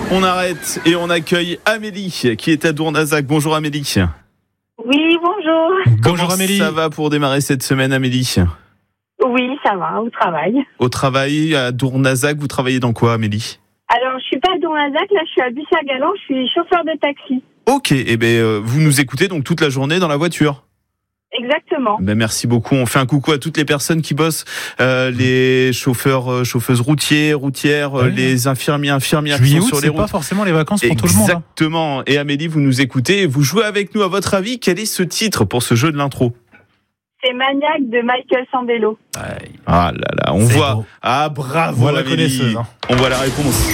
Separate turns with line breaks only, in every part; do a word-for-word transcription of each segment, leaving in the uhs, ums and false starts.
On arrête et on accueille Amélie qui est à Dournazac. Bonjour Amélie.
Oui, bonjour.
Bonjour Amélie. Ça va pour démarrer cette semaine Amélie?
Oui, ça va, au travail.
Au travail, à Dournazac, vous travaillez dans quoi Amélie?
Alors, je suis pas à Dournazac, là je suis à Bussière-Galant, je suis chauffeur de taxi.
Ok, et eh ben euh, vous nous écoutez donc toute la journée dans la voiture?
Exactement.
Ben merci beaucoup. On fait un coucou à toutes les personnes qui bossent, euh, les chauffeurs, euh, chauffeuses routiers, routières, euh, oui. les infirmiers, infirmières
Juillet,
qui sont
août,
sur les
c'est
routes.
Pas forcément les vacances pour
Exactement.
tout le monde. Hein.
Exactement. Et Amélie, vous nous écoutez, vous jouez avec nous. À votre avis, quel est ce titre pour ce jeu de l'intro?
C'est Maniac de Michael Sambello.
Ah là là, on
c'est
voit.
Beau.
Ah bravo
voilà
Amélie.
Hein.
On voit la réponse.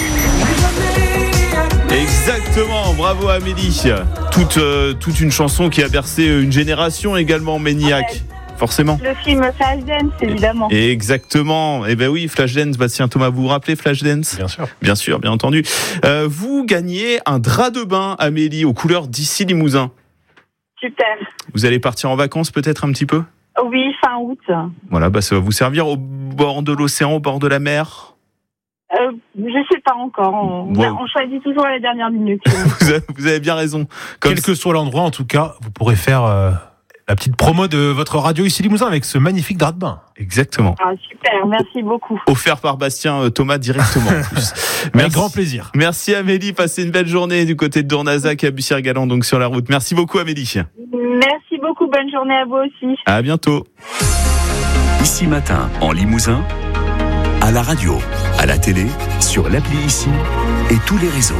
Exactement, bravo Amélie. Toute, euh, toute une chanson qui a bercé une génération également, Maniac.
Ouais.
Forcément.
Le film Flashdance, évidemment.
Et exactement. Eh ben oui, Flashdance. Bastien Thomas, vous vous rappelez Flashdance?
Bien sûr.
Bien sûr, bien entendu. Euh, vous gagnez un drap de bain, Amélie, aux couleurs d'Issy Limousin.
Super.
Vous allez partir en vacances peut-être un petit peu?
Oui, fin août.
Voilà, bah ça va vous servir au bord de l'océan, au bord de la mer?
Euh, je sais pas encore. On,
wow.
on choisit toujours à la dernière minute.
vous, avez, vous avez bien raison.
Comme Quel que soit l'endroit, en tout cas, vous pourrez faire euh, la petite promo de votre radio Issy Limousin avec ce magnifique drap de bain.
Exactement.
Ah, super, merci beaucoup.
Offert par Bastien Thomas directement. En plus.
Avec grand plaisir.
Merci Amélie, passez une belle journée du côté de Dournazac à Bussière-Galant, donc sur la route. Merci beaucoup Amélie.
Merci beaucoup, bonne journée à vous aussi.
À bientôt.
Ici Matin en Limousin, à la radio, à la télé, sur l'appli Ici et tous les réseaux.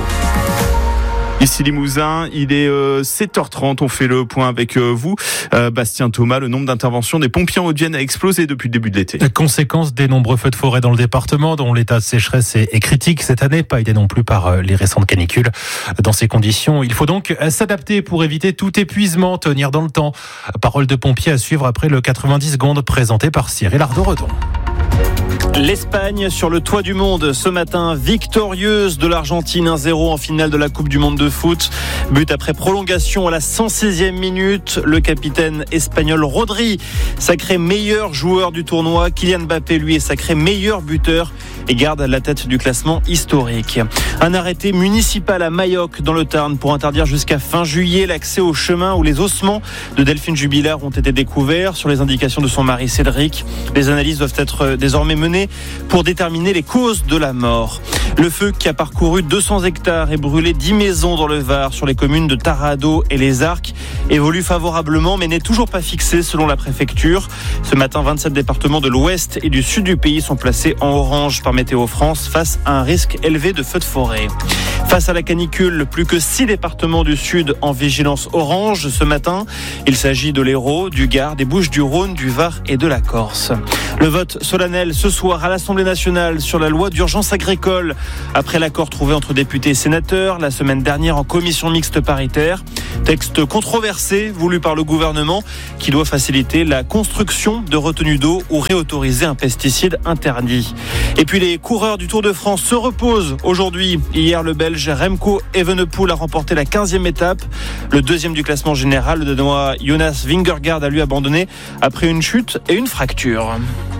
Ici Limousin, il est euh, sept heures trente, on fait le point avec euh, vous. Euh, Bastien Thomas, le nombre d'interventions des pompiers en Haute-Vienne a explosé depuis le début de l'été.
Conséquence des nombreux feux de forêt dans le département, dont l'état de sécheresse est, est critique cette année, pas aidé non plus par euh, les récentes canicules. Dans ces conditions, il faut donc s'adapter pour éviter tout épuisement, tenir dans le temps. Parole de pompier à suivre après le quatre-vingt-dix secondes présenté par Cyril Ardo-Redon.
L'Espagne sur le toit du monde ce matin, victorieuse de l'Argentine un zéro en finale de la Coupe du Monde de foot. But après prolongation à la cent seizième minute. Le capitaine espagnol Rodri, sacré meilleur joueur du tournoi. Kylian Mbappé, lui, est sacré meilleur buteur et garde la tête du classement historique. Un arrêté municipal à Mayoc dans le Tarn pour interdire jusqu'à fin juillet l'accès au chemin où les ossements de Delphine Jubilard ont été découverts sur les indications de son mari Cédric. Les analyses doivent être désormais menées pour déterminer les causes de la mort. Le feu qui a parcouru deux cents hectares et brûlé dix maisons dans le Var sur les communes de Tarado et Les Arcs évolue favorablement mais n'est toujours pas fixé selon la préfecture. Ce matin, vingt-sept départements de l'ouest et du sud du pays sont placés en orange par Météo France face à un risque élevé de feux de forêt. Face à la canicule, plus que six départements du sud en vigilance orange ce matin. Il s'agit de l'Hérault, du Gard, des Bouches-du-Rhône, du Var et de la Corse. Le vote solennel ce soir à l'Assemblée nationale sur la loi d'urgence agricole. Après l'accord trouvé entre députés et sénateurs la semaine dernière en commission mixte paritaire. Texte controversé voulu par le gouvernement qui doit faciliter la construction de retenues d'eau ou réautoriser un pesticide interdit. Et puis les coureurs du Tour de France se reposent aujourd'hui. Hier, le Belge Remco Evenepoel a remporté la quinzième étape. Le deuxième du classement général, le Danois Jonas Vingegaard a lui abandonné après une chute et une fracture.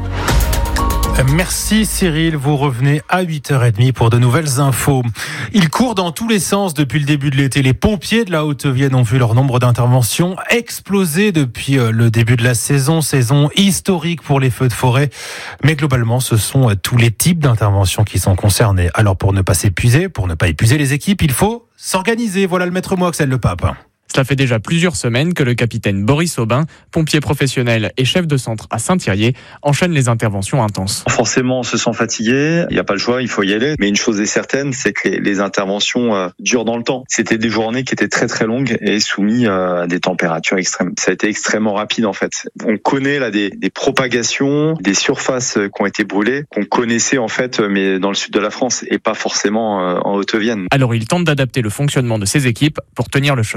Merci Cyril, vous revenez à huit heures trente pour de nouvelles infos. Il court dans tous les sens depuis le début de l'été. Les pompiers de la Haute-Vienne ont vu leur nombre d'interventions exploser depuis le début de la saison, saison historique pour les feux de forêt. Mais globalement, ce sont tous les types d'interventions qui sont concernés. Alors pour ne pas s'épuiser, pour ne pas épuiser les équipes, il faut s'organiser. Voilà le maître mot Axel Le Pape.
Cela fait déjà plusieurs semaines que le capitaine Boris Aubin, pompier professionnel et chef de centre à Saint-Thirier, enchaîne les interventions intenses.
Forcément, on se sent fatigué, il n'y a pas le choix, il faut y aller. Mais une chose est certaine, c'est que les, les interventions euh, durent dans le temps. C'était des journées qui étaient très très longues et soumises euh, à des températures extrêmes. Ça a été extrêmement rapide en fait. On connaît là des, des propagations, des surfaces qui ont été brûlées, qu'on connaissait en fait, mais dans le sud de la France et pas forcément euh, en Haute-Vienne.
Alors il tente d'adapter le fonctionnement de ses équipes pour tenir le choc.
Un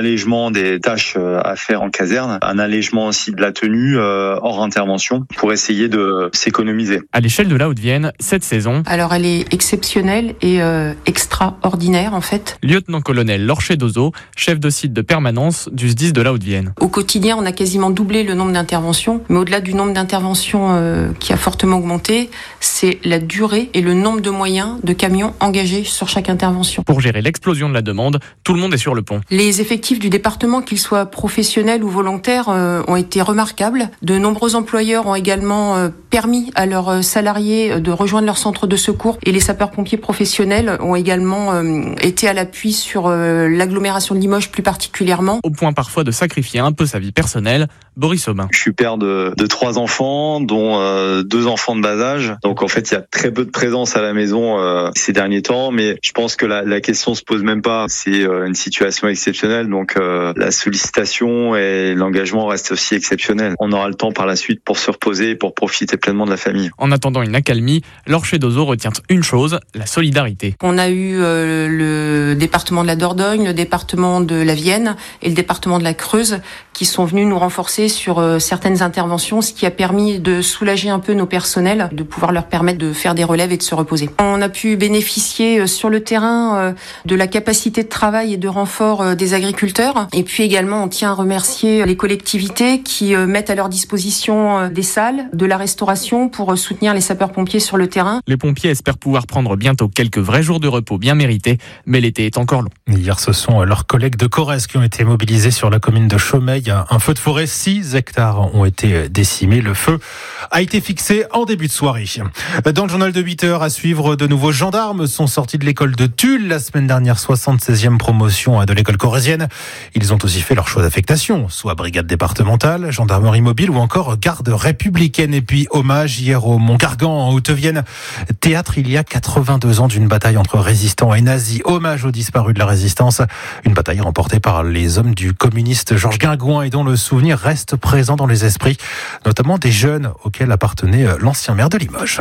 allègement des tâches à faire en caserne, un allègement aussi de la tenue euh, hors intervention pour essayer de s'économiser.
À l'échelle de la Haute-Vienne, cette saison,
alors elle est exceptionnelle et euh, extraordinaire en fait.
Lieutenant-colonel Laure Chedozo, chef de site de permanence du S D I S de la Haute-Vienne.
Au quotidien, on a quasiment doublé le nombre d'interventions, mais au-delà du nombre d'interventions euh, qui a fortement augmenté, c'est la durée et le nombre de moyens de camions engagés sur chaque intervention.
Pour gérer l'explosion de la demande, tout le monde est sur le pont.
Les effectifs du département, qu'ils soient professionnels ou volontaires, euh, ont été remarquables. De nombreux employeurs ont également euh, permis à leurs salariés de rejoindre leur centre de secours et les sapeurs-pompiers professionnels ont également euh, été à l'appui sur euh, l'agglomération de Limoges plus particulièrement.
Au point parfois de sacrifier un peu sa vie personnelle, Boris Aubin.
Je suis père de, de trois enfants, dont euh, deux enfants de bas âge. Donc en fait, il y a très peu de présence à la maison euh, ces derniers temps, mais je pense que la, la question se pose même pas. C'est euh, une situation exceptionnelle, donc euh, la sollicitation et l'engagement restent aussi exceptionnels. On aura le temps par la suite pour se reposer et pour profiter pleinement de la famille.
En attendant une accalmie, Laure Chedozo retient une chose, la solidarité.
On a eu euh, le département de la Dordogne, le département de la Vienne et le département de la Creuse qui sont venus nous renforcer sur euh, certaines interventions, ce qui a permis de soulager un peu nos personnels, de pouvoir leur permettre de faire des relèves et de se reposer. On a pu bénéficier euh, sur le terrain euh, de la capacité de travail et de renfort euh, des agriculteurs. Et puis également, on tient à remercier les collectivités qui euh, mettent à leur disposition euh, des salles, de la restauration pour euh, soutenir les sapeurs-pompiers sur le terrain.
Les pompiers espèrent pouvoir prendre bientôt quelques vrais jours de repos bien mérités, mais l'été est encore long.
Hier, ce sont leurs collègues de Corrèze qui ont été mobilisés sur la commune de Chaumeil. Un feu de forêt, six hectares ont été décimés. Le feu a été fixé en début de soirée. Dans le journal de huit heures, à suivre, de nouveaux gendarmes sont sortis de l'école de Tulle la semaine dernière, soixante-seizième promotion de l'école corrézienne. Ils ont aussi fait leur choix d'affectation, soit brigade départementale, gendarmerie mobile ou encore garde républicaine. Et puis hommage hier au Mont-Gargan en Haute-Vienne, théâtre il y a quatre-vingt-deux ans d'une bataille entre résistants et nazis. Hommage aux disparus de la résistance, une bataille remportée par les hommes du communiste Georges Guingouin et dont le souvenir reste présent dans les esprits, notamment des jeunes auxquels appartenait l'ancien maire de Limoges.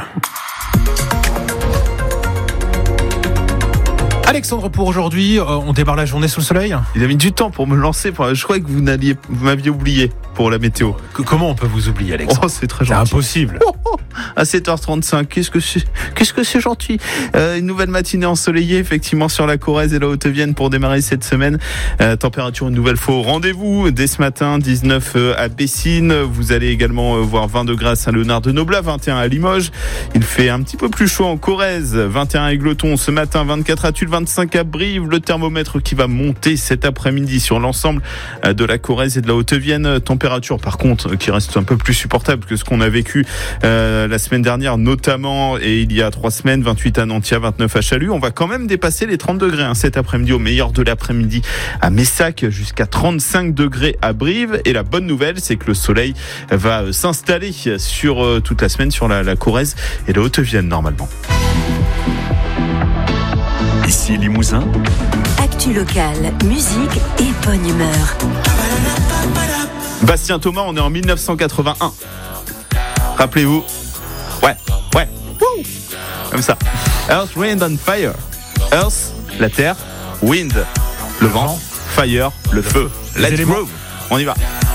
Alexandre, pour aujourd'hui, on démarre la journée sous le soleil.
Il a mis du temps pour me lancer. Je croyais que vous n'alliez, vous m'aviez oublié pour la météo.
Comment on peut vous oublier, Alexandre?
Oh, c'est très gentil.
C'est impossible.
Oh, oh, à sept heures trente-cinq, qu'est-ce que c'est, qu'est-ce que c'est gentil. Euh, une nouvelle matinée ensoleillée, effectivement, sur la Corrèze et la Haute-Vienne pour démarrer cette semaine. Euh, température une nouvelle fois au rendez-vous. Dès ce matin, dix-neuf à Bessines. Vous allez également voir vingt degrés à Saint-Léonard-de-Noblat, vingt et un à Limoges. Il fait un petit peu plus chaud en Corrèze. vingt et un à Égletons ce matin, vingt-quatre à Tulle, vingt-cinq à Brive. Le thermomètre qui va monter cet après-midi sur l'ensemble de la Corrèze et de la Haute-Vienne. Température, par contre, qui reste un peu plus supportable que ce qu'on a vécu euh, la semaine dernière, notamment, et il y a trois semaines, vingt-huit à Nantia, vingt-neuf à Chalut. On va quand même dépasser les trente degrés hein, cet après-midi, au meilleur de l'après-midi à Messac, jusqu'à trente-cinq degrés à Brive. Et la bonne nouvelle, c'est que le soleil va s'installer sur euh, toute la semaine sur la, la Corrèze et la Haute-Vienne, normalement.
Ici Limousin.
Actu locale, musique et bonne humeur.
Bastien Thomas, on est en dix-neuf cent quatre-vingt-un. Rappelez-vous. Ouais, ouais. Woo, comme ça. Earth, Wind and Fire. Earth, la terre. Wind, le vent. Fire, le feu. Let's go. On y va.